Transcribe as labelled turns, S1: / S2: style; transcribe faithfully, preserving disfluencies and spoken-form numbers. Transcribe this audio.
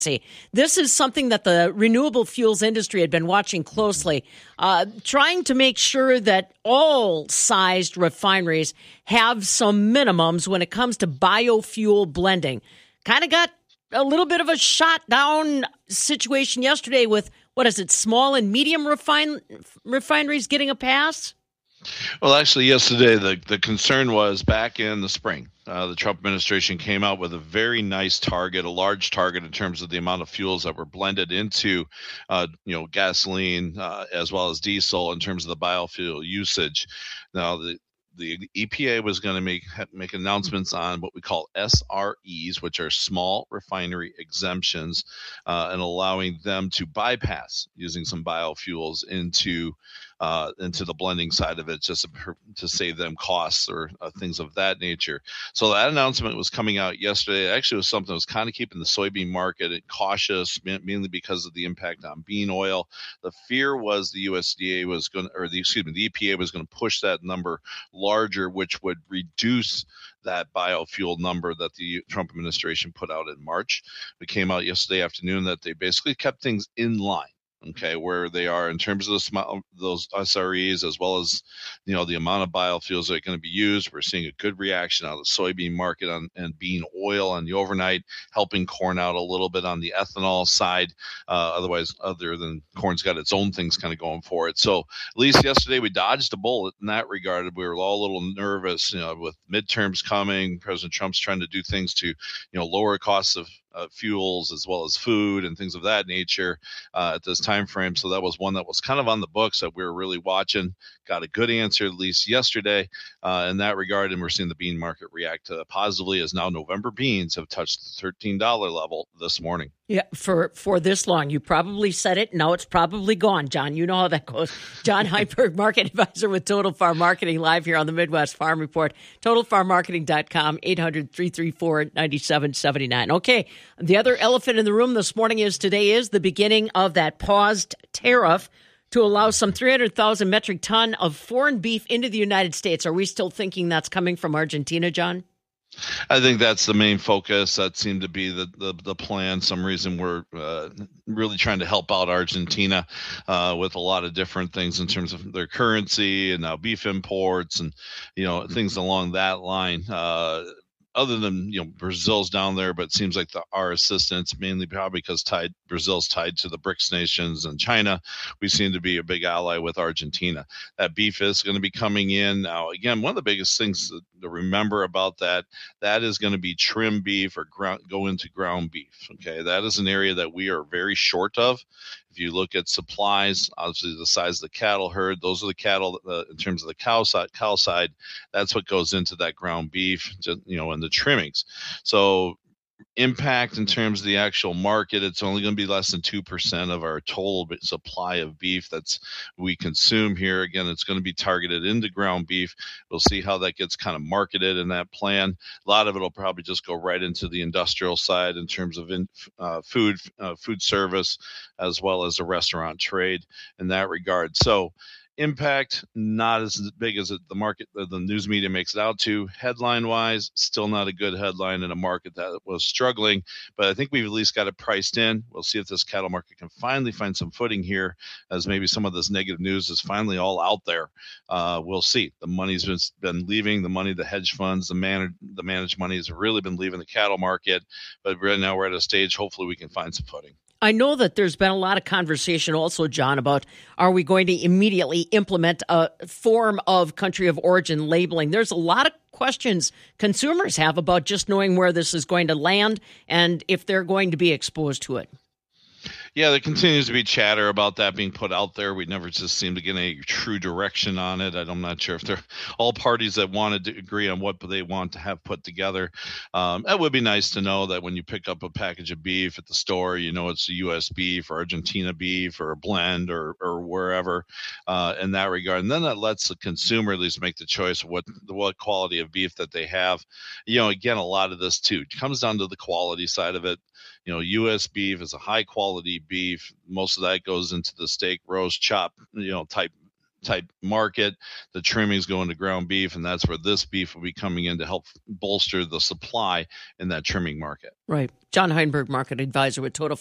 S1: This is something that the renewable fuels industry had been watching closely, uh, trying to make sure that all sized refineries have some minimums when it comes to biofuel blending. Kind of got a little bit of a shot down situation yesterday with, what is it, small and medium refine, refineries getting a pass?
S2: Well, actually, yesterday, the, the concern was back in the spring. Uh, the Trump administration came out with a very nice target, a large target in terms of the amount of fuels that were blended into, uh, you know, gasoline uh, as well as diesel in terms of the biofuel usage. Now, the The E P A was going to make make announcements on what we call S R Es, which are small refinery exemptions, uh, and allowing them to bypass using some biofuels into uh, into the blending side of it, just to, to save them costs or uh, things of that nature. So that announcement was coming out yesterday. It actually was something that was kind of keeping the soybean market cautious, mainly because of the impact on bean oil. The fear was the U S D A was going to, or the excuse me, the E P A was going to push that number larger, which would reduce that biofuel number that the Trump administration put out in March. It came out yesterday afternoon that they basically kept things in line. Okay, where they are in terms of the, those S R Es, as well as, you know, the amount of biofuels that are going to be used. We're seeing a good reaction out of the soybean market on, and bean oil on the overnight, helping corn out a little bit on the ethanol side. Uh, otherwise, other than corn's got its own things kind of going for it. So at least yesterday we dodged a bullet in that regard. We were all a little nervous, you know, with midterms coming. President Trump's trying to do things to, you know, lower costs of Uh, fuels as well as food and things of that nature uh, at this time frame. So that was one that was kind of on the books that we were really watching. Got a good answer at least yesterday uh, in that regard, and we're seeing the bean market react uh, positively as now November beans have touched the thirteen dollars level this morning.
S1: Yeah, for, for this long. You probably said it. Now it's probably gone, John. You know how that goes. John Heinberg, market advisor with Total Farm Marketing, live here on the Midwest Farm Report. total farm marketing dot com, eight hundred, three three four, nine seven seven nine. Okay, the other elephant in the room this morning is today is the beginning of that paused tariff to allow some three hundred thousand metric ton of foreign beef into the United States. Are we still thinking that's coming from Argentina, John?
S2: I think that's the main focus. That seemed to be the, the, the plan. Some reason we're uh, really trying to help out Argentina uh, with a lot of different things in terms of their currency and now beef imports and, you know, things along that line. Uh, other than, you know, Brazil's down there, but it seems like the, our assistance, mainly probably because tied, Brazil's tied to the BRICS nations and China, we seem to be a big ally with Argentina. That beef is going to be coming in. Now, again, one of the biggest things to, to remember about that, that is going to be trim beef or ground, go into ground beef. Okay, that is an area that we are very short of. If you look at supplies, obviously the size of the cattle herd, those are the cattle uh, in terms of the cow side, cow side, that's what goes into that ground beef, just, you know, and the trimmings. So impact in terms of the actual market, it's only going to be less than two percent of our total supply of beef that's we consume here. Again, it's going to be targeted into ground beef. We'll see how that gets kind of marketed in that plan. A lot of it will probably just go right into the industrial side in terms of in, uh, food, uh, food service, as well as the restaurant trade in that regard. So impact, not as big as the market, the news media makes it out to. Headline-wise, still not a good headline in a market that was struggling, but I think we've at least got it priced in. We'll see if this cattle market can finally find some footing here, as maybe some of this negative news is finally all out there. Uh, we'll see. The money's been, been leaving, the money, the hedge funds, the, man, the managed money has really been leaving the cattle market, but right now we're at a stage, hopefully we can find some footing.
S1: I know that there's been a lot of conversation also, John, about are we going to immediately implement a form of country of origin labeling? There's a lot of questions consumers have about just knowing where this is going to land and if they're going to be exposed to it.
S2: Yeah, there continues to be chatter about that being put out there. We never just seem to get any true direction on it. I'm not sure if they're all parties that wanted to agree on what they want to have put together. Um, it would be nice to know that when you pick up a package of beef at the store, you know it's a U S beef or Argentina beef or a blend or or wherever uh, in that regard. And then that lets the consumer at least make the choice of what, what quality of beef that they have. You know, again, a lot of this too comes down to the quality side of it. You know, U S beef is a high quality beef. Most of that goes into the steak, roast, chop, you know, type type market. The trimmings go into ground beef, and that's where this beef will be coming in to help bolster the supply in that trimming market.
S1: Right. John Heinberg, market advisor with Total